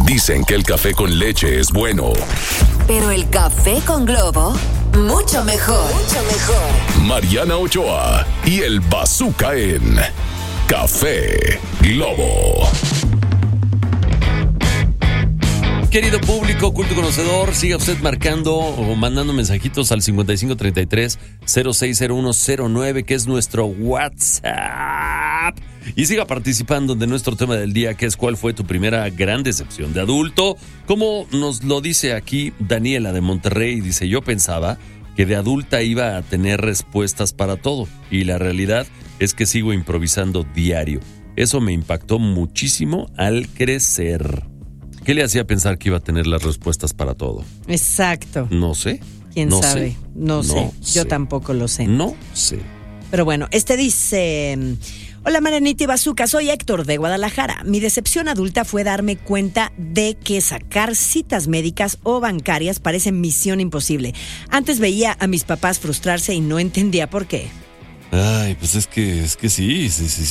Dicen que el café con leche es bueno. Pero el café con Globo, mucho mejor. Mucho mejor. Mariana Ochoa y el Bazooka en Café Globo. Querido público, culto conocedor, siga usted marcando o mandando mensajitos al 5533-060109, que es nuestro WhatsApp. Y siga participando de nuestro tema del día, que es ¿cuál fue tu primera gran decepción de adulto? Como nos lo dice aquí Daniela de Monterrey, dice, yo pensaba que de adulta iba a tener respuestas para todo. Y la realidad es que sigo improvisando diario. Eso me impactó muchísimo al crecer. ¿Qué le hacía pensar que iba a tener las respuestas para todo? Exacto. No sé. ¿Quién sabe? No sé. Yo tampoco lo sé. No sé. Pero bueno, dice... Hola Marianita y Bazooka, soy Héctor de Guadalajara. Mi decepción adulta fue darme cuenta de que sacar citas médicas o bancarias parece misión imposible. Antes veía a mis papás frustrarse y no entendía por qué. Ay, pues es que sí.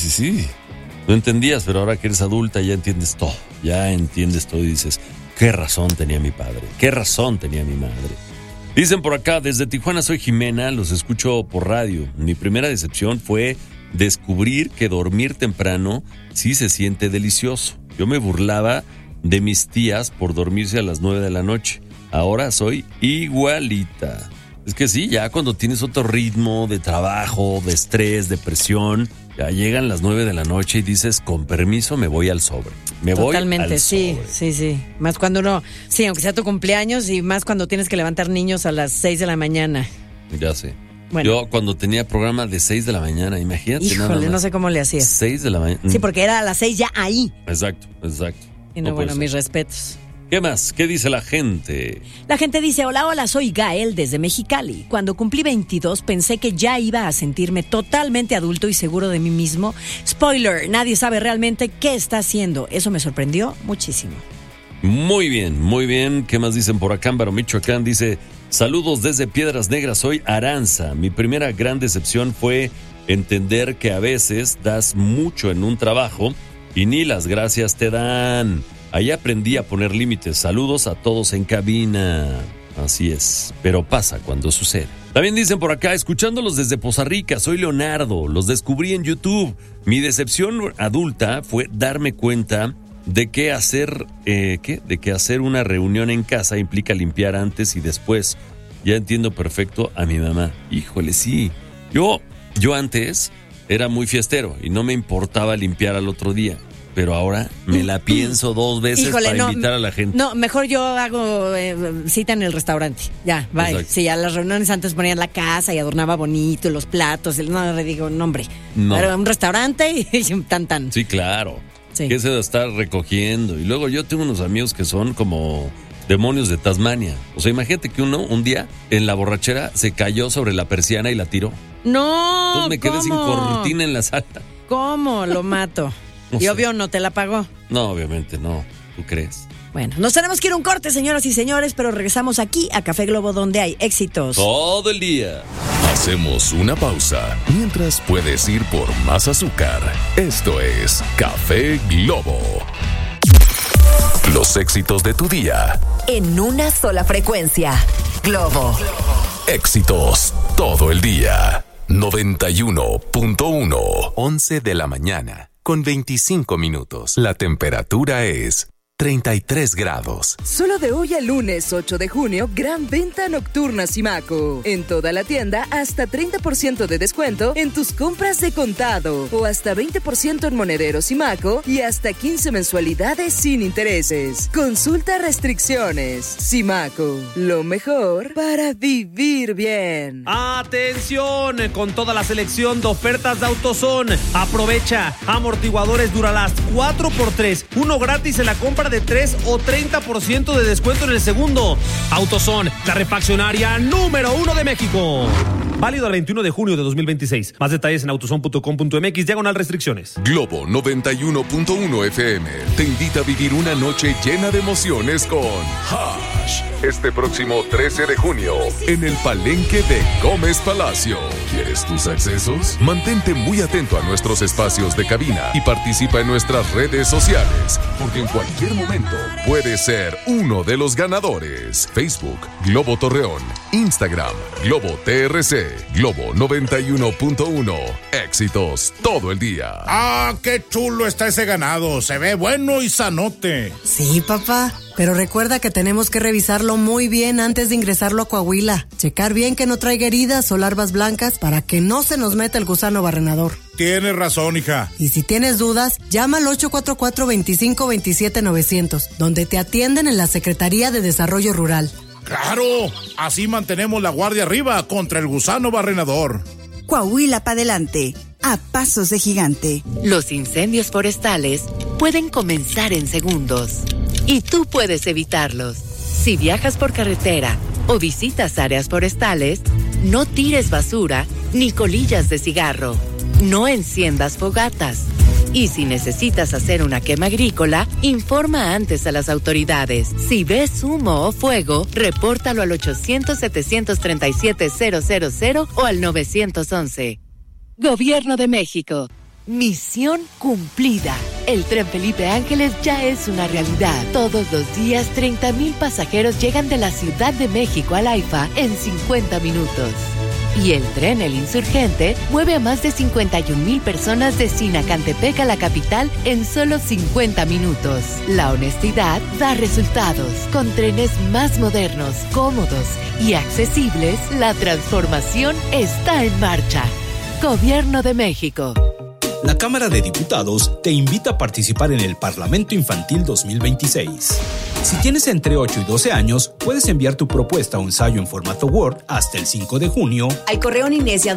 No entendías, pero ahora que eres adulta ya entiendes todo. Ya entiendes todo y dices, qué razón tenía mi padre, qué razón tenía mi madre. Dicen por acá, desde Tijuana soy Jimena, los escucho por radio. Mi primera decepción fue descubrir que dormir temprano sí se siente delicioso. Yo me burlaba de mis tías por dormirse a las 9 de la noche. Ahora soy igualita. Es que sí, ya cuando tienes otro ritmo de trabajo, de estrés, de presión, ya llegan las 9 de la noche y dices, con permiso, me voy al sobre. Totalmente, sí. Más cuando uno, sí, aunque sea tu cumpleaños y más cuando tienes que levantar niños a las 6 de la mañana. Ya sé. Bueno. Yo cuando tenía programa de 6 de la mañana, imagínate. Híjole, nada más. No sé cómo le hacías. 6 de la mañana. Sí, porque era a las 6 ya ahí. Exacto. Y no, bueno, mis respetos. ¿Qué más? ¿Qué dice la gente? La gente dice, hola, soy Gael desde Mexicali. Cuando cumplí 22 pensé que ya iba a sentirme totalmente adulto y seguro de mí mismo. Spoiler, nadie sabe realmente qué está haciendo. Eso me sorprendió muchísimo. Muy bien. ¿Qué más dicen por acá? Ámbaro, Michoacán dice, saludos desde Piedras Negras, soy Aranza. Mi primera gran decepción fue entender que a veces das mucho en un trabajo y ni las gracias te dan. Ahí aprendí a poner límites. Saludos a todos en cabina. Así es, pero pasa cuando sucede. También dicen por acá, escuchándolos desde Poza Rica, soy Leonardo, los descubrí en YouTube. Mi decepción adulta fue darme cuenta de que hacer una reunión en casa implica limpiar antes y después. Ya entiendo perfecto a mi mamá. Híjole, sí. Yo antes era muy fiestero y no me importaba limpiar al otro día. Pero ahora me la pienso 2 veces para invitar a la gente. No, mejor yo hago cita en el restaurante. Ya, bye. Exacto. Sí, a las reuniones antes ponían la casa y adornaba bonito los platos. No, le digo, no, hombre. No. Era un restaurante y tan. Sí, claro. Sí. Que se debe estar recogiendo. Y luego yo tengo unos amigos que son como demonios de Tasmania. O sea, imagínate que uno un día en la borrachera se cayó sobre la persiana y la tiró. No, Entonces me quedé sin cortina en la sala. ¿Cómo? Lo mato. No Y sé. obvio no te la pagó. No, obviamente no. ¿Tú crees? Bueno, nos tenemos que ir a un corte, señoras y señores, pero regresamos aquí a Café Globo, donde hay éxitos. Todo el día. Hacemos una pausa mientras puedes ir por más azúcar. Esto es Café Globo. Los éxitos de tu día. En una sola frecuencia. Globo. Éxitos todo el día. 91.1. 11 de la mañana, con 25 minutos. La temperatura es 33 grados. Solo de hoy al lunes 8 de junio, gran venta nocturna Simaco. En toda la tienda, hasta 30% de descuento en tus compras de contado. O hasta 20% en monedero Simaco y hasta 15 mensualidades sin intereses. Consulta restricciones. Simaco, lo mejor para vivir bien. ¡Atención! Con toda la selección de ofertas de AutoZone. Aprovecha. Amortiguadores Duralast 4x3. Uno gratis en la compra de 3 o 30% de descuento en el segundo. AutoZone, la refaccionaria número 1 de México. Válido al 21 de junio de 2026. Más detalles en autoson.com.mx/restricciones. Globo 91.1 FM te invita a vivir una noche llena de emociones con Hash. Este próximo 13 de junio, en el Palenque de Gómez Palacio. ¿Quieres tus accesos? Mantente muy atento a nuestros espacios de cabina y participa en nuestras redes sociales, porque en cualquier momento puedes ser uno de los ganadores. Facebook, Globo Torreón. Instagram, Globo TRC. Globo 91.1. Éxitos todo el día. ¡Ah, qué chulo está ese ganado! Se ve bueno y sanote. Sí, papá, pero recuerda que tenemos que revisarlo muy bien antes de ingresarlo a Coahuila. Checar bien que no traiga heridas o larvas blancas para que no se nos meta el gusano barrenador. Tienes razón, hija. Y si tienes dudas, llama al 844-25-27-900, donde te atienden en la Secretaría de Desarrollo Rural. ¡Claro! Así mantenemos la guardia arriba contra el gusano barrenador. Coahuila para adelante, a pasos de gigante. Los incendios forestales pueden comenzar en segundos y tú puedes evitarlos. Si viajas por carretera o visitas áreas forestales, no tires basura ni colillas de cigarro. No enciendas fogatas. Y si necesitas hacer una quema agrícola, informa antes a las autoridades. Si ves humo o fuego, repórtalo al 800-737-000 o al 911. Gobierno de México. Misión cumplida. El Tren Felipe Ángeles ya es una realidad. Todos los días, 30,000 pasajeros llegan de la Ciudad de México al AIFA en 50 minutos. Y el tren El Insurgente mueve a más de 51,000 personas de Sinacantepec a la capital en solo 50 minutos. La honestidad da resultados. Con trenes más modernos, cómodos y accesibles, la transformación está en marcha. Gobierno de México. La Cámara de Diputados te invita a participar en el Parlamento Infantil 2026. Si tienes entre 8 y 12 años, puedes enviar tu propuesta o ensayo en formato Word hasta el 5 de junio. Al correo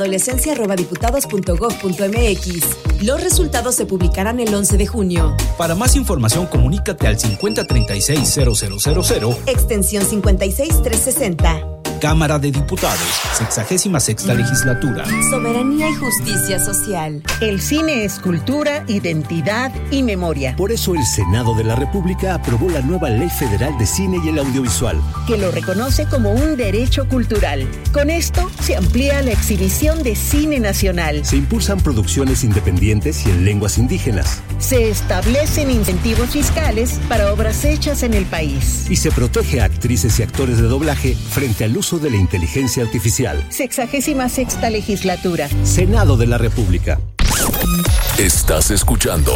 ninesia@diputados.gov.mx. Los resultados se publicarán el 11 de junio. Para más información, comunícate al 5036-0000. Extensión 56360. Cámara de Diputados, 66ª legislatura. Soberanía y justicia social. El cine es cultura, identidad y memoria. Por eso el Senado de la República aprobó la nueva Ley Federal de Cine y el Audiovisual, que lo reconoce como un derecho cultural. Con esto se amplía la exhibición de cine nacional. Se impulsan producciones independientes y en lenguas indígenas. Se establecen incentivos fiscales para obras hechas en el país. Y se protege a actrices y actores de doblaje frente al uso de la inteligencia artificial. 66ª legislatura. Senado de la República. Estás escuchando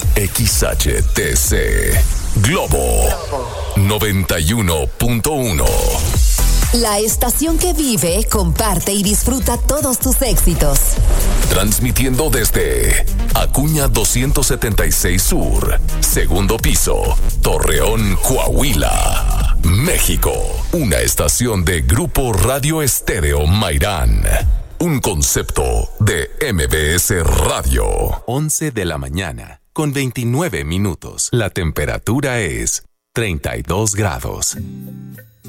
XHTC Globo 91.1. La estación que vive, comparte y disfruta todos tus éxitos. Transmitiendo desde Acuña 276 Sur, segundo piso, Torreón, Coahuila, México. Una estación de Grupo Radio Estéreo Mairán. Un concepto de MBS Radio. 11 de la mañana, con 29 minutos. La temperatura es 32 grados.